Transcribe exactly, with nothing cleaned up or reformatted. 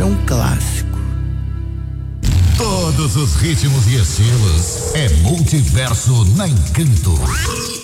um clássico. Todos os ritmos e estilos. É Multiverso na Encanto.